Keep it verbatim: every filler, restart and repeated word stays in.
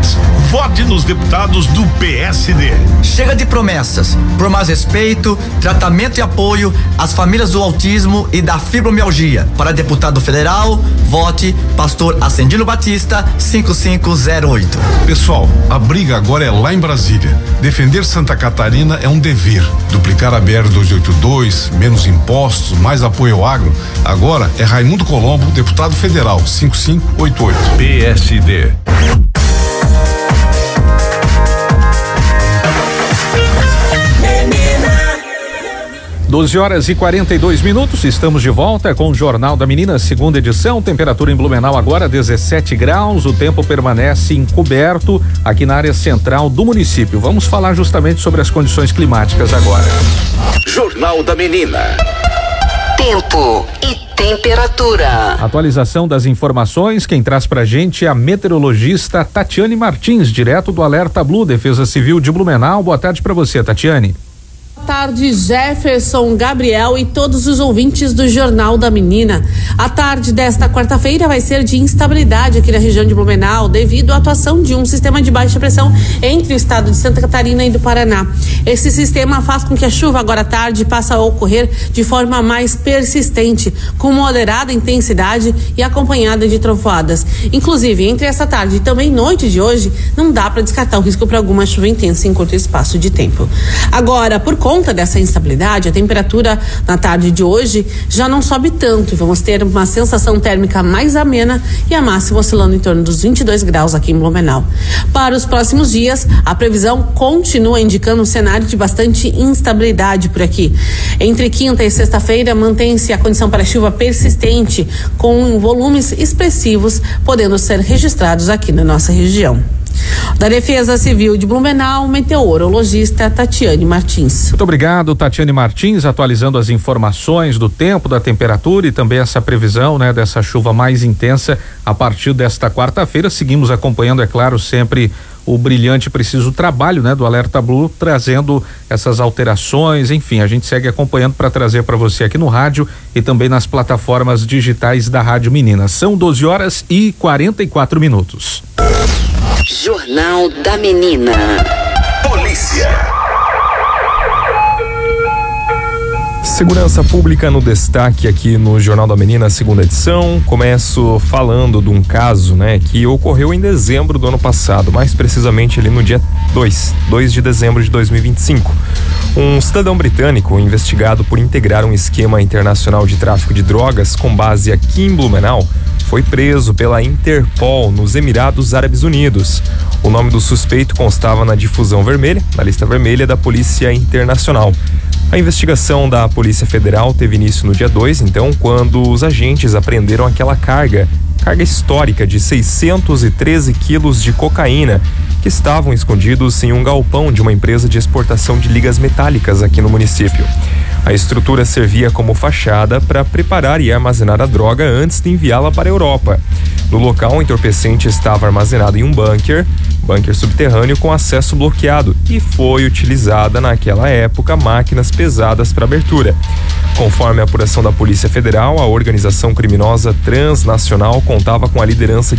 Minas. Vote nos deputados do P S D. Chega de promessas. Por mais respeito, tratamento e apoio às famílias do autismo e da fibromialgia. Para deputado federal, vote Pastor Ascendino Batista cinco cinco zero oito. Pessoal, a briga agora é lá em Brasília. Defender Santa Catarina é um dever. Duplicar a B R duzentos e oitenta e dois, menos impostos, mais apoio ao agro. Agora é Raimundo Colombo, deputado federal cinco cinco oito oito. P S D. doze horas e quarenta e dois minutos, estamos de volta com o Jornal da Menina, segunda edição. Temperatura em Blumenau agora dezessete graus, o tempo permanece encoberto aqui na área central do município. Vamos falar justamente sobre as condições climáticas agora. Jornal da Menina. Tempo e temperatura. Atualização das informações, quem traz pra gente é a meteorologista Tatiane Martins, direto do Alerta Blue, Defesa Civil de Blumenau. Boa tarde pra você, Tatiane. Boa tarde, Jefferson, Gabriel e todos os ouvintes do Jornal da Menina. A tarde desta quarta-feira vai ser de instabilidade aqui na região de Blumenau, devido à atuação de um sistema de baixa pressão entre o estado de Santa Catarina e do Paraná. Esse sistema faz com que a chuva agora à tarde passe a ocorrer de forma mais persistente, com moderada intensidade e acompanhada de trovoadas. Inclusive, entre essa tarde e também noite de hoje, não dá para descartar o risco para alguma chuva intensa em curto espaço de tempo. Agora, por conta dessa instabilidade, a temperatura na tarde de hoje já não sobe tanto e vamos ter uma sensação térmica mais amena e a máxima oscilando em torno dos vinte e dois graus aqui em Blumenau. Para os próximos dias, a previsão continua indicando um cenário de bastante instabilidade por aqui. Entre quinta e sexta-feira, mantém-se a condição para chuva persistente, com volumes expressivos podendo ser registrados aqui na nossa região. Da Defesa Civil de Blumenau, meteorologista Tatiane Martins. Muito obrigado, Tatiane Martins, atualizando as informações do tempo, da temperatura e também essa previsão, né, dessa chuva mais intensa a partir desta quarta-feira. Seguimos acompanhando, é claro, sempre o brilhante e preciso trabalho, né, do Alerta Blue, trazendo essas alterações. Enfim, a gente segue acompanhando para trazer para você aqui no rádio e também nas plataformas digitais da Rádio Menina. São doze horas e quarenta e quatro minutos. Jornal da Menina. Polícia. Segurança Pública no destaque aqui no Jornal da Menina, segunda edição. Começo falando de um caso, né, que ocorreu em dezembro do ano passado, mais precisamente ali no dia dois de dezembro de dois mil e vinte e cinco. Um cidadão britânico investigado por integrar um esquema internacional de tráfico de drogas com base aqui em Blumenau foi preso pela Interpol nos Emirados Árabes Unidos. O nome do suspeito constava na difusão vermelha, na lista vermelha da Polícia Internacional. A investigação da Polícia Federal teve início no dia dois, então, quando os agentes apreenderam aquela carga, carga histórica de seiscentos e treze quilos de cocaína, que estavam escondidos em um galpão de uma empresa de exportação de ligas metálicas aqui no município. A estrutura servia como fachada para preparar e armazenar a droga antes de enviá-la para a Europa. No local, o entorpecente estava armazenado em um bunker, bunker subterrâneo com acesso bloqueado, e foi utilizada naquela época máquinas pesadas para abertura. Conforme a apuração da Polícia Federal, a organização criminosa transnacional contava com a liderança de